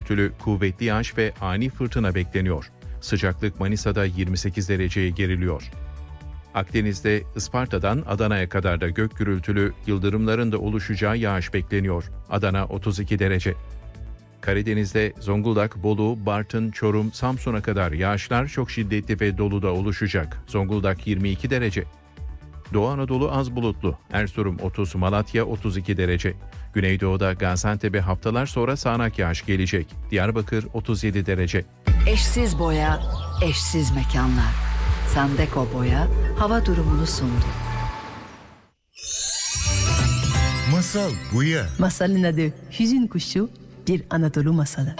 gürültülü kuvvetli yağış ve ani fırtına bekleniyor. Sıcaklık Manisa'da 28 dereceye geriliyor. Akdeniz'de Isparta'dan Adana'ya kadar da gök gürültülü, yıldırımların da oluşacağı yağış bekleniyor. Adana 32 derece. Karadeniz'de Zonguldak, Bolu, Bartın, Çorum, Samsun'a kadar yağışlar çok şiddetli ve dolu da oluşacak. Zonguldak 22 derece. Doğu Anadolu az bulutlu. Erzurum 30, Malatya 32 derece. Güneydoğu'da Gaziantep'e haftalar sonra sağanak yağış gelecek. Diyarbakır 37 derece. Eşsiz boya, eşsiz mekanlar. Sandeko Boya hava durumunu sundu. Masal Buya. Masalın adı Hüzün Kuşu, bir Anadolu masalı.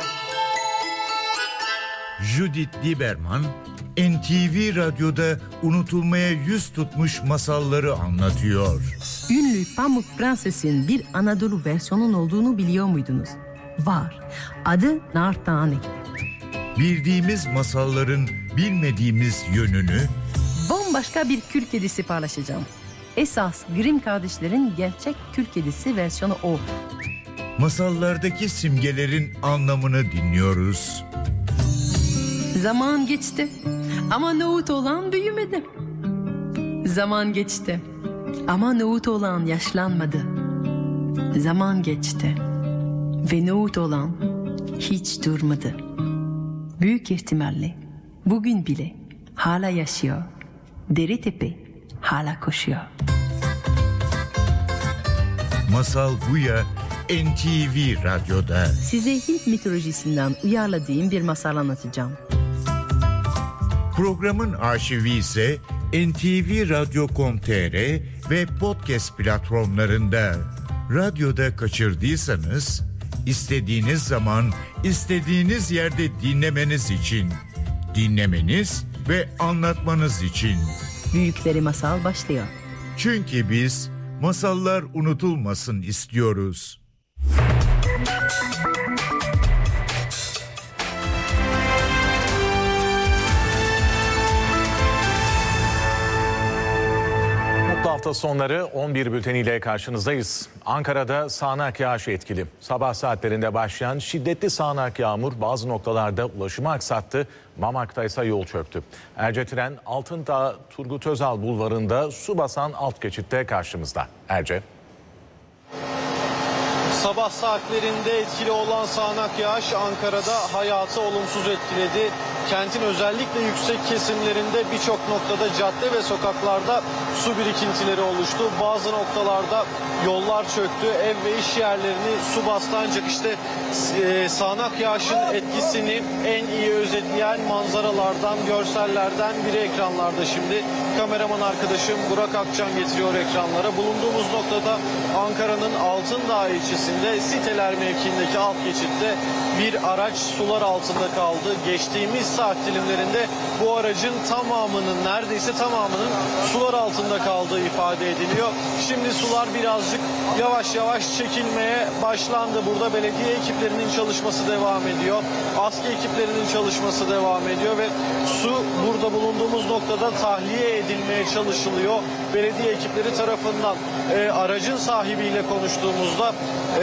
Judith Lieberman, NTV Radyo'da unutulmaya yüz tutmuş masalları anlatıyor. Ünlü Pamuk Prenses'in bir Anadolu versiyonun olduğunu biliyor muydunuz? Var. Adı Nar Tane. Bildiğimiz masalların bilmediğimiz yönünü Bambaşka bir kül kedisi paylaşacağım. Esas Grimm kardeşlerin gerçek kül kedisi versiyonu o. masallardaki simgelerin anlamını dinliyoruz. Zaman geçti ama nohut olan büyümedi. Zaman geçti ama nohut olan yaşlanmadı. Zaman geçti ve nohut olan hiç durmadı. Büyük ihtimalle bugün bile hala yaşıyor. Deritepe hala koşuyor. Masal Buya NTV Radyo'da. Size Hint mitolojisinden uyarladığım bir masal anlatacağım. Programın arşivi ise ntvradyo.com.tr ve podcast platformlarında. Radyoda kaçırdıysanız istediğiniz zaman, istediğiniz yerde dinlemeniz için, dinlemeniz ve anlatmanız için. Büyükleri Masal başlıyor. Çünkü biz masallar unutulmasın istiyoruz. Mutlu hafta sonları 11 bülteniyle karşınızdayız. Ankara'da sağanak yağış etkili. Sabah saatlerinde başlayan şiddetli sağanak yağmur bazı noktalarda ulaşımı aksattı. Mamak'ta ise yol çöktü. Ercetren Altındağ Turgut Özal bulvarında su basan alt geçitte karşımızda. Erce. Sabah saatlerinde etkili olan sağanak yağış Ankara'da hayatı olumsuz etkiledi. Kentin özellikle yüksek kesimlerinde birçok noktada cadde ve sokaklarda su birikintileri oluştu. Bazı noktalarda yollar çöktü, ev ve iş yerlerini su bastı. Ancak işte sağanak yağışın etkisini en iyi özetleyen manzaralardan, görsellerden biri ekranlarda şimdi. Kameraman arkadaşım Burak Akçan getiriyor ekranlara. Bulunduğumuz noktada Ankara'nın Altındağ ilçesinde Siteler mevkiindeki alt geçitte bir araç sular altında kaldı. Geçtiğimiz saat dilimlerinde bu aracın tamamının, neredeyse tamamının sular altında kaldığı ifade ediliyor. Şimdi sular birazcık yavaş yavaş çekilmeye başlandı. Burada belediye ekiplerinin çalışması devam ediyor. ASKİ ekiplerinin çalışması devam ediyor ve su burada bulunduğumuz noktada tahliye edilmeye çalışılıyor. Belediye ekipleri tarafından aracın sahibiyle konuştuğumuzda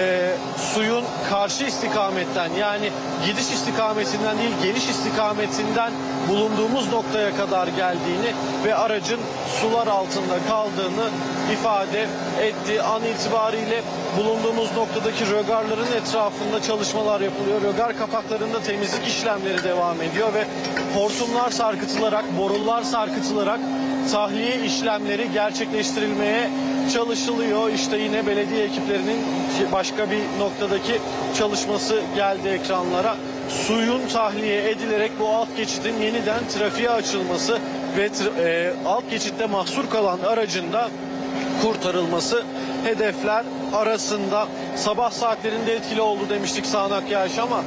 suyun karşı istikametten, yani gidiş istikametinden değil geliş istikametinden bulunduğumuz noktaya kadar geldiğini ve aracın sular altında kaldığını ifade etti. An itibariyle bulunduğumuz noktadaki rögarların etrafında çalışmalar yapılıyor. Rögar kapaklarında temizlik işlemleri devam ediyor ve hortumlar sarkıtılarak, borular sarkıtılarak tahliye işlemleri gerçekleştirilmeye çalışılıyor. İşte yine belediye ekiplerinin başka bir noktadaki çalışması geldi ekranlara. Suyun tahliye edilerek bu alt geçidin yeniden trafiğe açılması ve alt geçitte mahsur kalan aracın da kurtarılması hedefler arasında. Sabah saatlerinde etkili oldu demiştik sağanak yağış ama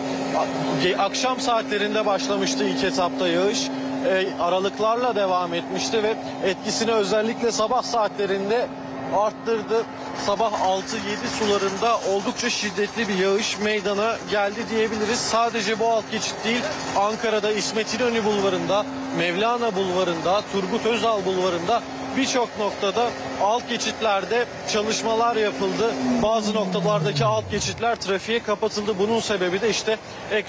akşam saatlerinde başlamıştı ilk etapta yağış. Aralıklarla devam etmişti ve etkisini özellikle sabah saatlerinde arttırdı. Sabah 6-7 sularında oldukça şiddetli bir yağış meydana geldi diyebiliriz. Sadece bu alt geçit değil, Ankara'da İsmet İnönü Bulvarı'nda, Mevlana Bulvarı'nda, Turgut Özal Bulvarı'nda birçok noktada alt geçitlerde çalışmalar yapıldı. Bazı noktalardaki alt geçitler trafiğe kapatıldı. Bunun sebebi de işte